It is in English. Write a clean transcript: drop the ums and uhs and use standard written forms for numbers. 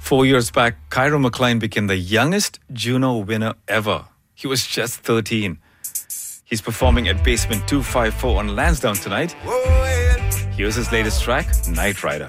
4 years back, Cairo McLean became the youngest Juno winner ever. He was just 13. He's performing at Basement 254 on Lansdowne tonight. Here's his latest track, Night Rider.